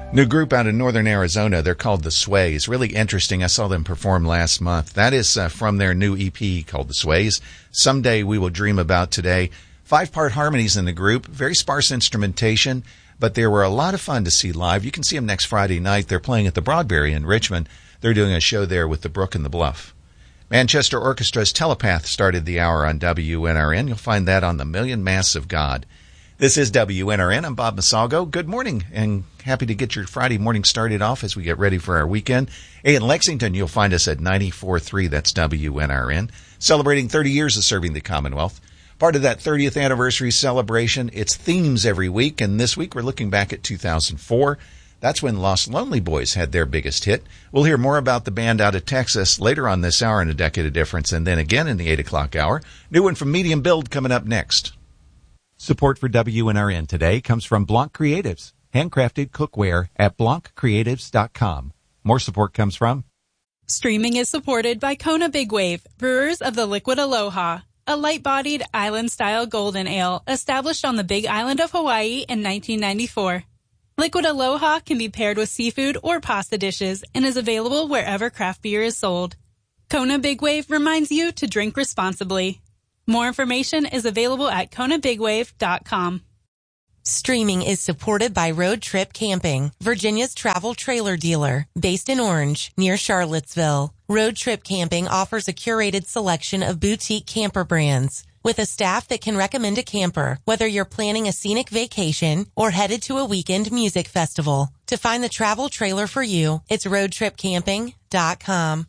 New group out of northern Arizona. They're called The Sways. Really interesting. I saw them perform last month. That is from their new EP called The Sways. Someday We Will Dream About Today. 5-part harmonies in the group. Very sparse instrumentation, but they were a lot of fun to see live. You can see them next Friday night. They're playing at the Broadberry in Richmond. They're doing a show there with the Brook and the Bluff. Manchester Orchestra's Telepath started the hour on WNRN. You'll find that on the Million Masks of God. This is WNRN. I'm Bob Masalgo. Good morning, and happy to get your Friday morning started off as we get ready for our weekend. Hey, in Lexington, you'll find us at 94.3. That's WNRN. Celebrating 30 years of serving the Commonwealth. Part of that 30th anniversary celebration, it's themes every week, and this week we're looking back at 2004. That's when Lost Lonely Boys had their biggest hit. We'll hear more about the band out of Texas later on this hour in A Decade of Difference, and then again in the 8 o'clock hour. New one from Medium Build coming up next. Support for WNRN today comes from Blanc Creatives, handcrafted cookware at blanccreatives.com. More support comes from... Streaming is supported by Kona Big Wave, brewers of the Liquid Aloha, a light-bodied island-style golden ale established on the Big Island of Hawaii in 1994. Liquid Aloha can be paired with seafood or pasta dishes and is available wherever craft beer is sold. Kona Big Wave reminds you to drink responsibly. More information is available at KonaBigWave.com. Streaming is supported by Road Trip Camping, Virginia's travel trailer dealer, based in Orange, near Charlottesville. Road Trip Camping offers a curated selection of boutique camper brands, with a staff that can recommend a camper, whether you're planning a scenic vacation or headed to a weekend music festival. To find the travel trailer for you, it's roadtripcamping.com.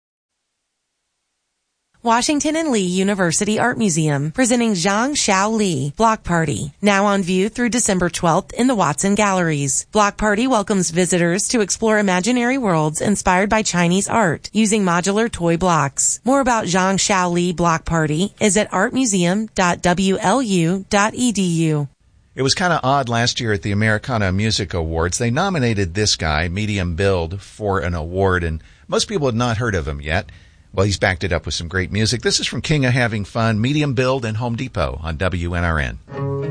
Washington and Lee University Art Museum, presenting Zhang Xiao Li Block Party, now on view through December 12th in the Watson Galleries. Block Party welcomes visitors to explore imaginary worlds inspired by Chinese art using modular toy blocks. More about Zhang Xiao Li Block Party is at artmuseum.wlu.edu. It was kind of odd last year at the Americana Music Awards. They nominated this guy, Medium Build, for an award, and most people had not heard of him yet. Well, he's backed it up with some great music. This is from King of Having Fun, Medium Build, and Home Depot on WNRN.